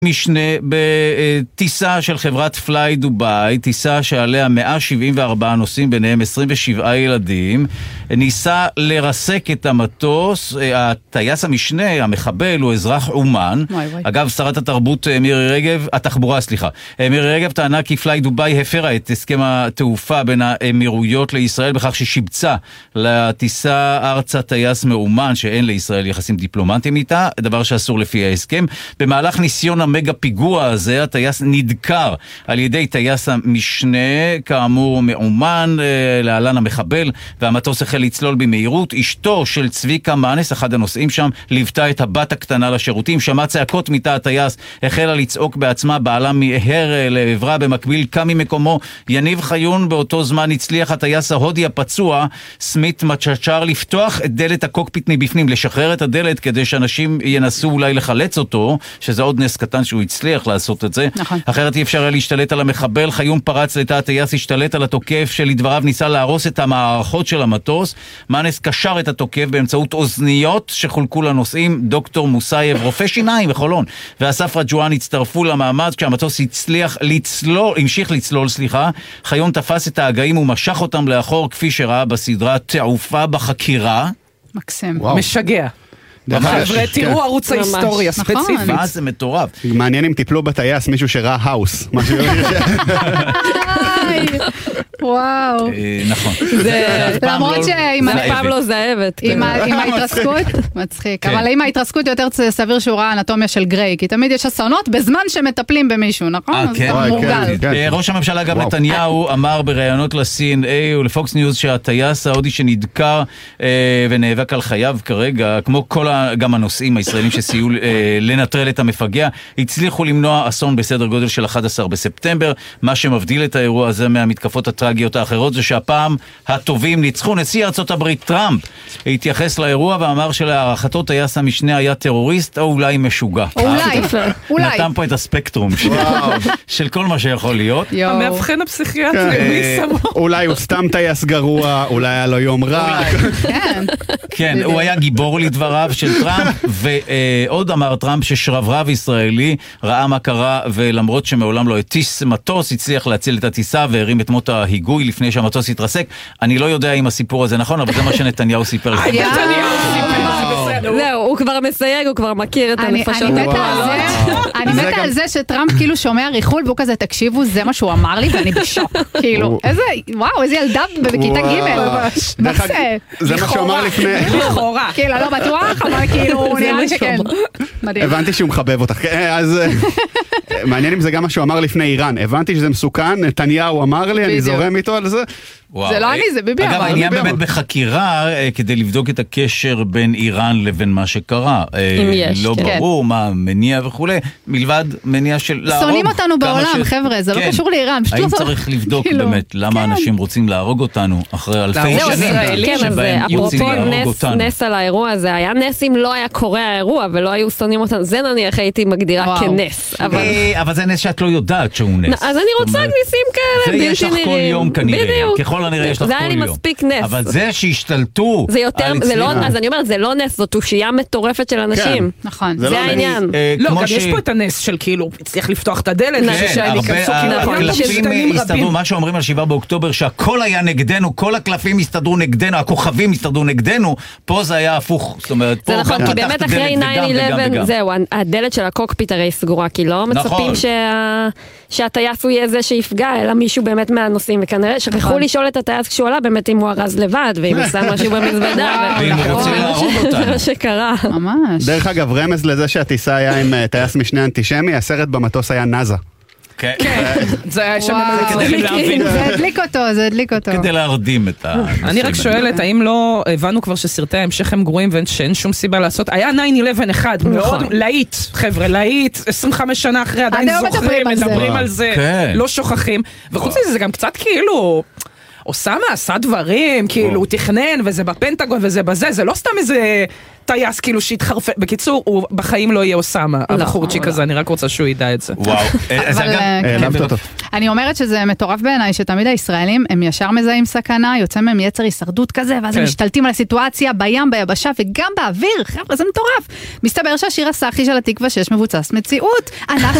משנה בטיסה של חברת פליי דוביי, טיסה שעליה 174 נוסעים, ביניהם 27 ילדים, ניסה לרסק את המטוס. הטייס המשנה, המחבל, הוא אזרח אומן. אגב, שרת התרבות מירי רגב, מירי רגב טענה כי פליי דוביי הפרה את הסכם התעופה בין האמירויות לישראל, בכך ששיבצה לטיסה ארצה טייס מאומן שאין לישראל יחסים דיפלומטיים איתה, דבר שאסור לפי ההסכם. במהלך ניסיון המגה פיגוע הזה, הטייס נדקר על ידי טייס המשנה, כאמור מאומן, להלן המחבל, והמטוס החל לצלול במהירות. אשתו של צביקה מאנס, אחד הנוסעים שם, ליוותה את הבת הקטנה לשירותים, שמעה צעקות מתא הטייס, החלה לצעוק בעצמה, בעלה מהר לעברה, במקביל קם ממקומו יניב חיון. באותו זמן הצליח הטייס ההודי הפצוע סמית מצ'צ'ר לפתוח את דלת הקוקפיט מבפנים, לשחרר את הדלת כדי שאנשים ינסו אולי לחלץ אותו, שזה עוד נס קטן שהוא הצליח לעשות את זה. נכון. אחרת אי אפשר היה להשתלט על המחבל. חיון פרץ לתא הטייס, השתלט על התוקף שלדבריו ניסה להרוס את המערכות של המטוס. מאנס קשר את התוקף באמצעות אוזניות שחולקו לנוסעים. דוקטור מוסייב, רופא שיניים בחולון, ואסף רג'ואן הצטרפו למאמץ. כשהמטוס המשיך לצלול, חיון תפס את ההגאים ומשך אותם לאחור, כפי שראה בסדרה תעופה בחקירה. מקסים. משגע. חבר'ה, תראו ערוץ ההיסטוריה ספציפית. מה זה מטורף. מעניין אם טיפלו בטייס מישהו שראה האוס. וואו. נכון. למרות שעם פעם לא זהבת. עם ההתרסקות, מצחיק. אבל עם ההתרסקות יותר סביר שהוא ראה אנטומיה של גריי, כי תמיד יש אסונות בזמן שמטפלים במישהו, נכון? כן. ראש הממשלה גם נתניהו אמר בראיונות ל-CNA ולפוקס ניוז שהטייס ההודי שנדקר ונאבק על חייו כרגע, כמו כל גם הנוסעים הישראלים שסייעו לנטרל את המפגע, הצליחו למנוע אסון בסדר גודל של 11 בספטמבר. מה שמבדיל את האירוע הזה מהמתקפות הטרגיות האחרות זה שהפעם הטובים ניצחו. נשיא ארצות הברית טראמפ התייחס לאירוע ואמר שלהערכתו טייס המשנה היה טרוריסט או אולי משוגע. אולי. נתן פה את הספקטרום של כל מה שיכול להיות. המאבחן הפסיכיאטרי. אולי הוא סתם טייס גרוע, אולי היה לו יום רע. כן, הוא היה גיבור לדבריו של טראמפ, ועוד אמר טראמפ ששרברב ישראלי ראה מה קרה, ולמרות שמעולם לא הטיס מטוס, הצליח להציל את הטיסה והרים את מות ההיגוי לפני שהמטוס התרסק. אני לא יודע אם הסיפור הזה נכון, אבל זה מה שנתניהו סיפר. זהו, הוא כבר מסייג, הוא כבר מכיר את הנפשות. אני מתה על זה שטראמפ כאילו שומע ריחול, והוא כזה, תקשיבו, זה מה שהוא אמר לי, ואני בשוק. כאילו, איזה ילדה בכיתה ג' זה מה שהוא אמר לפני. לכאורה. כאילו, לא בטוח, אבל כאילו, נראה לי שכן. הבנתי שהוא מחבב אותך. אז מעניין אם זה גם מה שהוא אמר לפני איראן. הבנתי שזה מסוכן, נתניהו אמר לי, אני זורם איתו על זה. זה לא אני, זה ביבי. אגב, העניין באמת בחקירה כדי לבדוק את הקשר בין איראן לבין מה שקרה. אם יש. לא ברור מה מניע וכו', מלבד מניע של להרוג. שונאים אותנו בעולם, חבר'ה, זה לא קשור לאיראן. האם צריך לבדוק באמת למה אנשים רוצים להרוג אותנו אחרי אלפי שנים שבהם רוצים להרוג אותנו. נס על האירוע הזה, היה נס אם לא היה קורה האירוע ולא היו שונאים אותנו, זה נניח הייתי מגדירה כנס. אבל זה נס שאת לא יודעת שהוא נס. אז אני רוצה ניסים כאלה, בלתי נראים. זה יש לך כל יום כנראה, ככל הנראה יש לך כל יום. זה היה לי מספיק נס. אבל זה שהשתלטו זה יותר, אז אני אומרת, זה לא נס, זאת תושייה מטורפת של אנשים. נכון. זה העניין. לא, גם יש פה את הנס של כאילו, צריך לפתוח את הדלת, הקלפים הסתדרו, מה שאומרים על 7 באוקטובר, שהכל היה נגדנו, כל הקלפים הסתדרו נגדנו, הכוכבים הסתדרו נגדנו, פה זה היה הפוך. זה נכון, כי באמת אחרי 9/11, זהו, הדלת של הקוקפיט הרי סגורה, כי לא מצפים שהטייס הוא יהיה זה שיפגע, אלא מישהו באמת מהנוסעים, וכנראה שכחו לשאול את הטייס כשהוא עלה, באמת אם הוא ארז לבד, ואם הוא שם משהו במזוודה, ואם הוא רוצה להרוג אותנו. זה מה שקרה. ממש. דרך אגב, רמז לזה שהטיסה היה עם טייס משנה אנטישמי, הסרט במטוס היה נאזה. כן. זה היה שם זה הדליק אותו. כדי להרדים את ה... אני רק שואלת, האם לא הבנו כבר שסרטי ההמשך הם גרועים ואין שום סיבה לעשות? היה 9/11 אחד, מאוד להיט, חבר'ה, להיט, 25 שנה אחרי עדיין זוכרים, מדברים על זה, לא שוכחים. וחוץ מזה זה גם קצת כאילו... אוסמה עשה דברים, כאילו הוא תכנן וזה בפנטגון וזה בזה, זה לא סתם איזה טייס כאילו שהתחרפן, בקיצור הוא בחיים לא יהיה אוסמה, הבחורצ'יק הזה, אני רק רוצה שהוא ידע את זה. וואו, אני אומרת שזה מטורף בעיניי, שתמיד הישראלים הם ישר מזהים סכנה, יוצא מהם יצר הישרדות כזה, ואז הם משתלטים על הסיטואציה בים, ביבשה וגם באוויר, חבר'ה, זה מטורף. מסתבר שהשיר הסאחי של התקווה 6 מבוצס מציאות.